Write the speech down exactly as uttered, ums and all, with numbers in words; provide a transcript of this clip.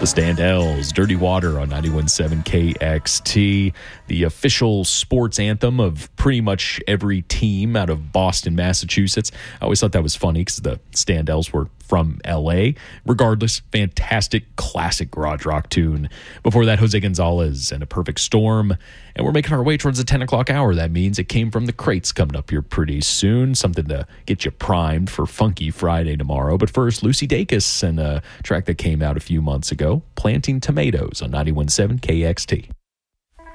The Standells, Dirty Water on ninety-one point seven K X T, the official sports anthem of pretty much every team out of Boston, Massachusetts. I always thought that was funny because the Standells were from L A. Regardless, fantastic classic garage rock tune. Before that, Jose Gonzalez and A Perfect Storm. And we're making our way towards the ten o'clock hour. That means it came from the crates coming up here pretty soon. Something to get you primed for Funky Friday tomorrow. But first, Lucy Dacus and a track that came out a few months ago, Planting Tomatoes on ninety-one point seven K X T.